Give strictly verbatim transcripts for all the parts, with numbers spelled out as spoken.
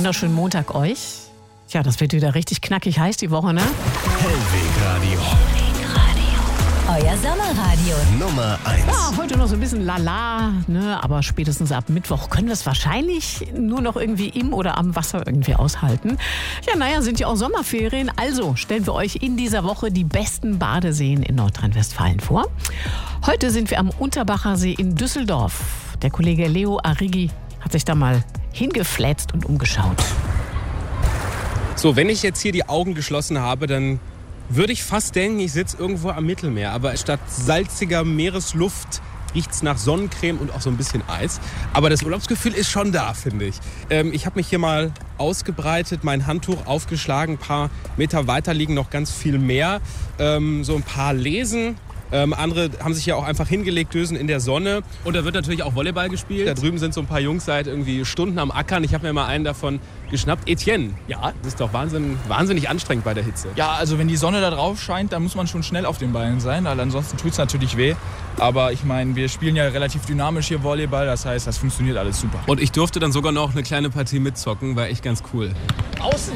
wunderschönen Montag euch. Tja, das wird wieder richtig knackig heiß die Woche, ne? Hellweg-Radio. Euer Sommerradio. Nummer eins. Ja, heute noch so ein bisschen lala, ne? Aber spätestens ab Mittwoch können wir es wahrscheinlich nur noch irgendwie im oder am Wasser irgendwie aushalten. Ja, naja, sind ja auch Sommerferien. Also stellen wir euch in dieser Woche die besten Badeseen in Nordrhein-Westfalen vor. Heute sind wir am Unterbacher See in Düsseldorf. Der Kollege Leo Arrighi hat sich da mal hingeflätzt und umgeschaut. So, wenn ich jetzt hier die Augen geschlossen habe, dann würde ich fast denken, ich sitze irgendwo am Mittelmeer. Aber statt salziger Meeresluft riecht es nach Sonnencreme und auch so ein bisschen Eis. Aber das Urlaubsgefühl ist schon da, finde ich. Ähm, ich habe mich hier mal ausgebreitet, mein Handtuch aufgeschlagen. Ein paar Meter weiter liegen noch ganz viel mehr. Ähm, so ein paar Lesen. Ähm, andere haben sich ja auch einfach hingelegt, dösen in der Sonne. Und da wird natürlich auch Volleyball gespielt. Da drüben sind so ein paar Jungs seit irgendwie Stunden am Ackern. Ich habe mir mal einen davon geschnappt. Etienne, ja, das ist doch wahnsinn, wahnsinnig anstrengend bei der Hitze. Ja, also wenn die Sonne da drauf scheint, dann muss man schon schnell auf den Beinen sein, weil ansonsten tut es natürlich weh. Aber ich meine, wir spielen ja relativ dynamisch hier Volleyball, das heißt, das funktioniert alles super. Und ich durfte dann sogar noch eine kleine Partie mitzocken, war echt ganz cool. Außen!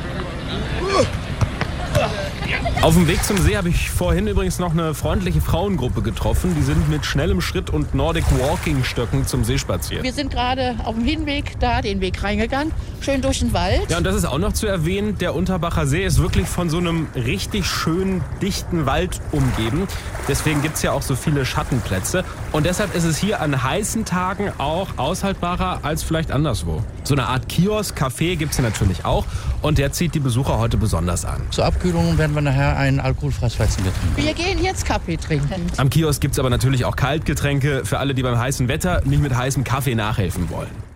Auf dem Weg zum See habe ich vorhin übrigens noch eine freundliche Frauengruppe getroffen. Die sind mit schnellem Schritt und Nordic Walking Stöcken zum See spaziert. Wir sind gerade auf dem Hinweg da den Weg reingegangen, schön durch den Wald. Ja, und das ist auch noch zu erwähnen, der Unterbacher See ist wirklich von so einem richtig schönen, dichten Wald umgeben. Deswegen gibt es ja auch so viele Schattenplätze. Und deshalb ist es hier an heißen Tagen auch aushaltbarer als vielleicht anderswo. So eine Art Kiosk, Café gibt es hier natürlich auch. Und der zieht die Besucher heute besonders an. Zur Abkühlung werden wir nachher ein alkoholfreies Weizenbier trinken. Wir gehen jetzt Kaffee trinken. Am Kiosk gibt es aber natürlich auch Kaltgetränke für alle, die beim heißen Wetter nicht mit heißem Kaffee nachhelfen wollen.